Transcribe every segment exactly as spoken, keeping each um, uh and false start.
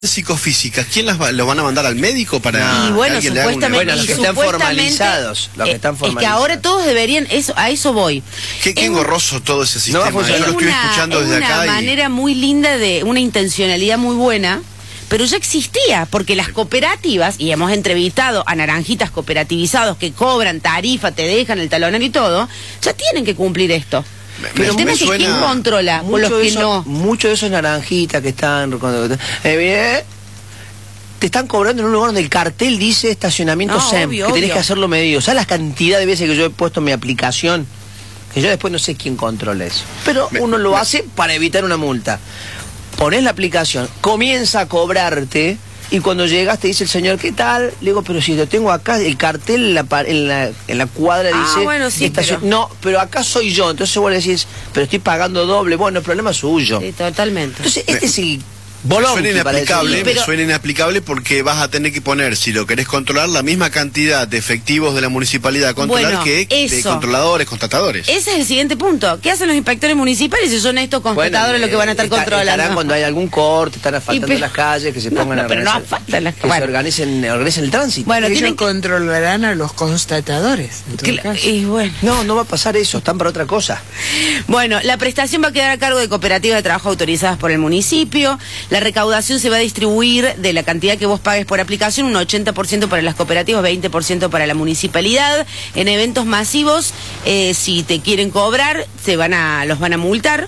psicofísicas, ¿quién las va, los van a mandar al médico para y bueno, que alguien le haga una... supuestamente, bueno, los que están formalizados, los que están formalizados. Es que ahora todos deberían, eso, a eso voy. Qué, qué engorroso todo ese sistema. No, Yo lo estoy una, escuchando es desde una acá. manera muy linda, de una intencionalidad muy buena, pero ya existía, porque las cooperativas, y hemos entrevistado a naranjitas cooperativizados que cobran tarifa, te dejan el talonario y todo, ya tienen que cumplir esto. Pero el tema es que ¿quién controla? O los que eso, no. Muchos de esos naranjitas que están... Eh, bien, te están cobrando en un lugar donde el cartel dice estacionamiento No, S E M, obvio, que tenés obvio. que hacerlo medido. ¿Sabes la cantidad de veces que yo he puesto en mi aplicación? Que yo después no sé quién controla eso. Pero Me, uno lo me... hace para evitar una multa. Pones la aplicación, comienza a cobrarte, y cuando llegas te dice el señor, ¿qué tal? Le digo, pero si lo tengo acá, el cartel en la, en la, en la cuadra Ah, dice... bueno, sí, estacion... pero... No, pero acá soy yo. Entonces vos le decís, pero estoy pagando doble. Bueno, el problema es suyo. Sí, totalmente. Entonces este Me... es el... Me Bolón, suena inaplicable, sí, pero... me suena inaplicable porque vas a tener que poner, si lo querés controlar, la misma cantidad de efectivos de la municipalidad a controlar Bueno, que eso. de controladores, constatadores. Ese es el siguiente punto. ¿Qué hacen los inspectores municipales si son estos constatadores Bueno, los que van a estar está- controlando? estarán cuando hay algún corte, están asfaltando pero- las calles, que se No, pongan no, a pero no organizar- asfaltan las- que bueno. se organicen, organicen el tránsito. Bueno, Ellos tienen que... controlarán a los constatadores. En todo Cla- caso. y bueno. No, no va a pasar eso, están para otra cosa. Bueno, la prestación va a quedar a cargo de cooperativas de trabajo autorizadas por el municipio. La recaudación se va a distribuir de la cantidad que vos pagues por aplicación, un ochenta por ciento para las cooperativas, veinte por ciento para la municipalidad. En eventos masivos, eh, si te quieren cobrar, se van a, los van a multar.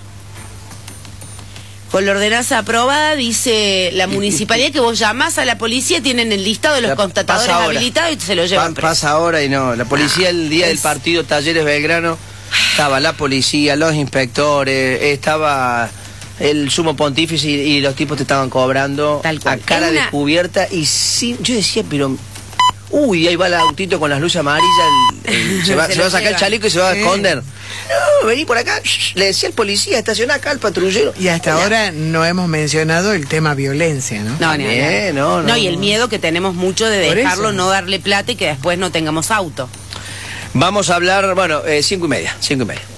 Con la ordenanza aprobada, dice la municipalidad que vos llamás a la policía, tienen el listado de los La- constatadores pasa ahora. habilitados y se lo llevan Pa- preso. pasa ahora y no. La policía el día del es- partido Talleres Belgrano, estaba la policía, los inspectores, estaba el sumo pontífice y, y los tipos te estaban cobrando Tal cual. a cara Es una- descubierta y sin... Yo decía, pero... Uy, ahí va el autito con las luces amarillas, el- el- se, va, Se se lo va a sacar lleva. el chaleco y se va a Sí. esconder. No, vení por acá, shh, le decía al policía, estaciona acá al patrullero. Y hasta ahora no hemos mencionado el tema violencia, ¿no? No, ni Eh, hablar. no, no, no, y el no. miedo que tenemos mucho de Por dejarlo, eso. no darle plata y que después no tengamos auto. Vamos a hablar, bueno, eh, cinco y media, cinco y media.